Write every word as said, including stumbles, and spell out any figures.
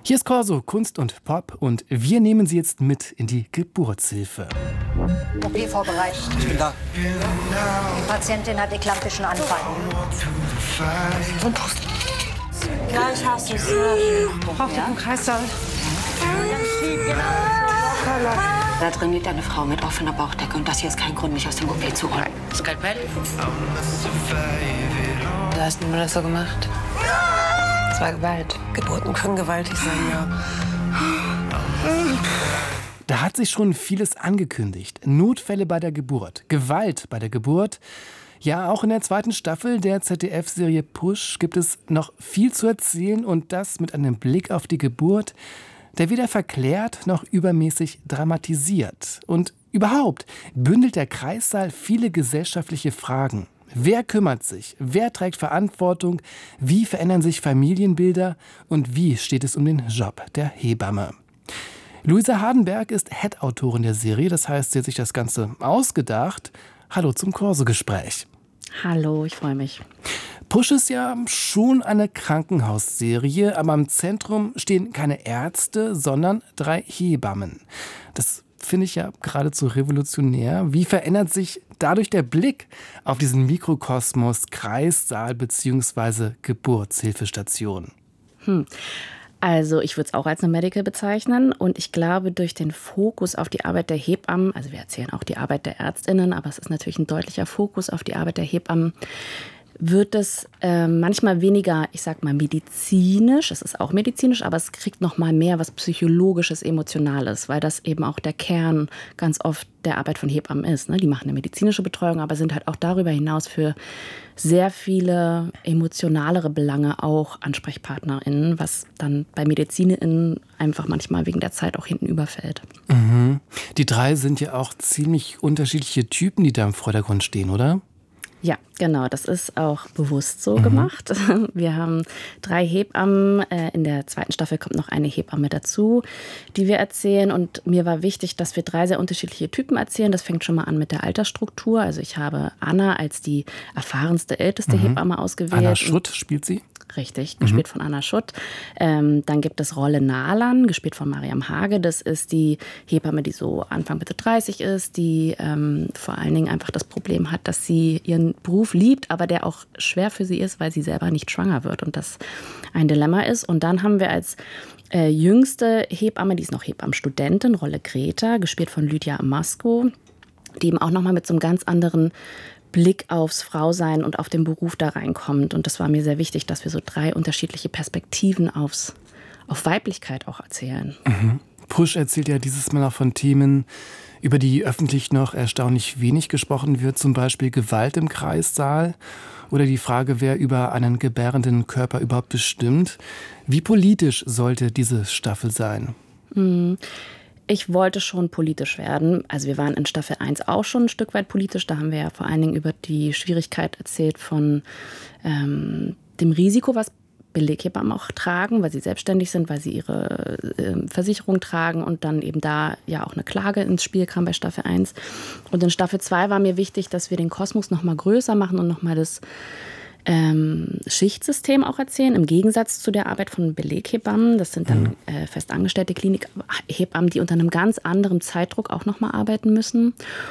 Hier ist Corso, Kunst und Pop, und wir nehmen Sie jetzt mit in die Geburtshilfe. O P vorbereitet. Ich bin da. Die Patientin hat eklamptischen Anfall. Und Pusten. Gleich hast du es. Braucht ihr einen Kreißsaal? Da drin liegt eine Frau mit offener Bauchdecke und das hier ist kein Grund, mich aus dem O P zu holen. Skalpell? Du hast nur das so gemacht. Es war Gewalt. Geburten können gewaltig sein, ja. Da hat sich schon vieles angekündigt. Notfälle bei der Geburt, Gewalt bei der Geburt. Ja, auch in der zweiten Staffel der Z D F-Serie Push gibt es noch viel zu erzählen, und das mit einem Blick auf die Geburt, der weder verklärt noch übermäßig dramatisiert. Und überhaupt bündelt der Kreissaal viele gesellschaftliche Fragen. Wer kümmert sich? Wer trägt Verantwortung? Wie verändern sich Familienbilder? Und wie steht es um den Job der Hebamme? Luisa Hardenberg ist Head-Autorin der Serie, das heißt, sie hat sich das Ganze ausgedacht. Hallo zum Corso-Gespräch. Hallo, ich freue mich. Push ist ja schon eine Krankenhausserie, aber im Zentrum stehen keine Ärzte, sondern drei Hebammen. Das finde ich ja geradezu revolutionär. Wie verändert sich dadurch der Blick auf diesen Mikrokosmos Kreissaal bzw. Geburtshilfestation? Hm. Also ich würde es auch als eine Medical bezeichnen, und ich glaube, durch den Fokus auf die Arbeit der Hebammen, also wir erzählen auch die Arbeit der ÄrztInnen, aber es ist natürlich ein deutlicher Fokus auf die Arbeit der Hebammen, wird es äh, manchmal weniger, ich sag mal, medizinisch. Es ist auch medizinisch, aber es kriegt noch mal mehr was Psychologisches, Emotionales, weil das eben auch der Kern ganz oft der Arbeit von Hebammen ist. Ne? Die machen eine medizinische Betreuung, aber sind halt auch darüber hinaus für sehr viele emotionalere Belange auch AnsprechpartnerInnen, was dann bei MedizinerInnen einfach manchmal wegen der Zeit auch hinten überfällt. Mhm. Die drei sind ja auch ziemlich unterschiedliche Typen, die da im Vordergrund stehen, oder? Ja, genau. Das ist auch bewusst so mhm. gemacht. Wir haben drei Hebammen. In der zweiten Staffel kommt noch eine Hebamme dazu, die wir erzählen. Und mir war wichtig, dass wir drei sehr unterschiedliche Typen erzählen. Das fängt schon mal an mit der Altersstruktur. Also ich habe Anna als die erfahrenste, älteste mhm. Hebamme ausgewählt. Anna Schutt spielt sie? Richtig, gespielt mhm. von Anna Schutt. Ähm, dann gibt es Rolle Nahlan, gespielt von Mariam Hage. Das ist die Hebamme, die so Anfang Mitte dreißig ist, die ähm, vor allen Dingen einfach das Problem hat, dass sie ihren Beruf liebt, aber der auch schwer für sie ist, weil sie selber nicht schwanger wird und das ein Dilemma ist. Und dann haben wir als äh, jüngste Hebamme, die ist noch Hebammenstudentin, Rolle Greta, gespielt von Lydia Amasko, die eben auch nochmal mit so einem ganz anderen Blick aufs Frausein und auf den Beruf da reinkommt. Und das war mir sehr wichtig, dass wir so drei unterschiedliche Perspektiven aufs, auf Weiblichkeit auch erzählen. Mhm. Push erzählt ja dieses Mal auch von Themen, über die öffentlich noch erstaunlich wenig gesprochen wird, zum Beispiel Gewalt im Kreissaal oder die Frage, wer über einen gebärenden Körper überhaupt bestimmt. Wie politisch sollte diese Staffel sein? Mhm. Ich wollte schon politisch werden. Also wir waren in Staffel eins auch schon ein Stück weit politisch. Da haben wir ja vor allen Dingen über die Schwierigkeit erzählt von ähm, dem Risiko, was Beleghebammen auch tragen, weil sie selbstständig sind, weil sie ihre äh, Versicherung tragen und dann eben da ja auch eine Klage ins Spiel kam bei Staffel eins. Und in Staffel zwei war mir wichtig, dass wir den Kosmos noch mal größer machen und noch mal das Ähm, Schichtsystem auch erzählen, im Gegensatz zu der Arbeit von Beleghebammen. Das sind dann äh, festangestellte Klinikhebammen, die unter einem ganz anderen Zeitdruck auch nochmal arbeiten müssen.